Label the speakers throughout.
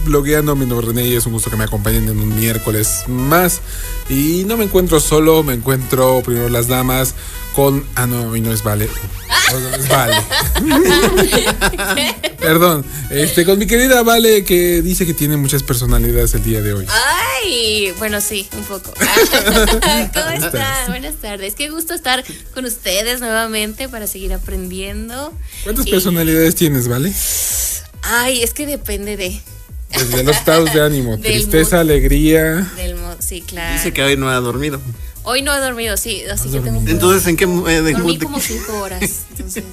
Speaker 1: blogueando. Mi nombre es René y es un gusto que me acompañen en un miércoles más. Y no me encuentro solo, me encuentro primero las damas con... Ah, no, hoy no es Vale. No es Vale. Perdón. Con mi querida Vale, que dice que tiene muchas personalidades el día de hoy.
Speaker 2: Ay, bueno, sí, un poco. ¿Cómo están? Buenas tardes. Qué gusto estar con ustedes nuevamente para seguir aprendiendo.
Speaker 1: ¿Cuántas personalidades tienes, Vale?
Speaker 2: Ay, es que depende de...
Speaker 1: Desde los estados de ánimo, tristeza, alegría.
Speaker 2: Sí, claro.
Speaker 3: Dice que hoy no ha dormido.
Speaker 2: Hoy no he dormido, sí, así que tengo...
Speaker 3: Entonces, ¿en qué
Speaker 2: dormí como 5 horas, entonces...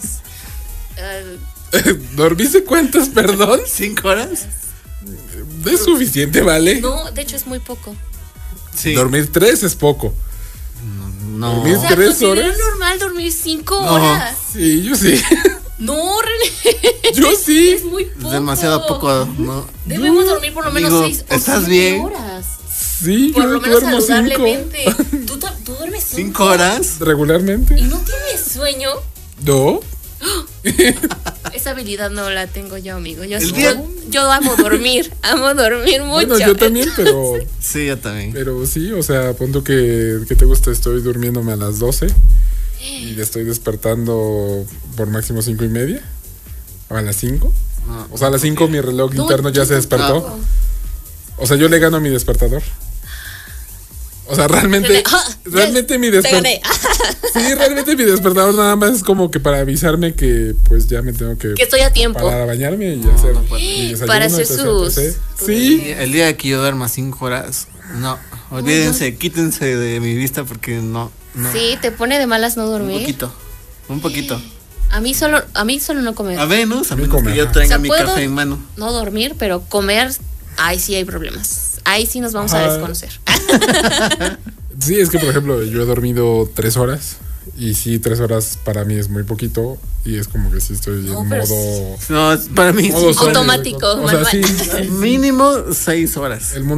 Speaker 1: ¿Dormiste cuántas, perdón?
Speaker 3: 5 horas.
Speaker 1: ¿Es suficiente, Vale?
Speaker 2: No, de hecho es muy poco.
Speaker 3: Sí.
Speaker 1: Dormir 3 es poco.
Speaker 3: No.
Speaker 1: ¿Dormir
Speaker 2: O sea,
Speaker 1: 3
Speaker 2: ¿considero
Speaker 1: horas?
Speaker 2: normal dormir 5
Speaker 3: No.
Speaker 2: horas?
Speaker 1: Sí, yo sí.
Speaker 2: No, René.
Speaker 1: Yo sí.
Speaker 2: Es muy poco.
Speaker 3: Es demasiado poco, ¿no?
Speaker 2: Debemos dormir por lo menos
Speaker 3: Amigo,
Speaker 2: 6 o
Speaker 3: ¿estás
Speaker 2: 7
Speaker 3: bien?
Speaker 2: horas.
Speaker 1: Sí,
Speaker 2: Por
Speaker 1: yo
Speaker 2: lo menos
Speaker 1: duermo 5
Speaker 2: saludablemente. ¿Tú duermes
Speaker 3: 5 horas.
Speaker 1: regularmente.
Speaker 2: ¿Y no tienes sueño?
Speaker 1: ¿No?
Speaker 2: Esa habilidad no la tengo yo, amigo. Yo amo dormir mucho.
Speaker 1: Bueno, yo también, pero...
Speaker 3: Sí, yo también.
Speaker 1: Pero sí, o sea, punto que te gusta, estoy durmiéndome a las 12 y estoy despertando por máximo 5:30 o a las 5.
Speaker 3: No,
Speaker 1: O sea, a las 5 mi reloj
Speaker 2: No,
Speaker 1: interno ya
Speaker 2: yo
Speaker 1: se despertó.
Speaker 2: tampoco.
Speaker 1: O sea, yo le gano a mi despertador. O sea, realmente mi
Speaker 2: Te
Speaker 1: despertador...
Speaker 2: gané.
Speaker 1: Sí, realmente mi despertador nada más es como que para avisarme que pues ya me tengo que...
Speaker 2: Que estoy a tiempo.
Speaker 1: Para bañarme y hacer
Speaker 3: no puedo.
Speaker 1: mi desayuno,
Speaker 2: Para hacer
Speaker 1: etc,
Speaker 2: sus-
Speaker 1: etc. Sí.
Speaker 3: El día que yo duerma 5 horas, no. Olvídense, quítense de mi vista porque no.
Speaker 2: Sí, te pone de malas no
Speaker 3: Un
Speaker 2: dormir.
Speaker 3: poquito.
Speaker 2: A mí solo no comer.
Speaker 3: A menos
Speaker 1: comer,
Speaker 3: que yo
Speaker 1: ajá.
Speaker 3: tenga
Speaker 2: O sea,
Speaker 3: mi
Speaker 2: puedo-
Speaker 3: café en mano.
Speaker 2: No dormir, pero comer, ahí sí hay problemas. Ahí sí nos vamos a
Speaker 1: Ajá.
Speaker 2: desconocer.
Speaker 1: Sí, es que por ejemplo yo he dormido 3 horas y sí, 3 horas para mí es muy poquito y es como que sí estoy
Speaker 2: No,
Speaker 1: en
Speaker 2: pero
Speaker 1: modo...
Speaker 3: No, para mí
Speaker 1: modo
Speaker 3: sí.
Speaker 1: sueño,
Speaker 2: Automático,
Speaker 1: O sea,
Speaker 2: manual.
Speaker 1: sí,
Speaker 3: Mínimo 6 horas.
Speaker 1: el mundo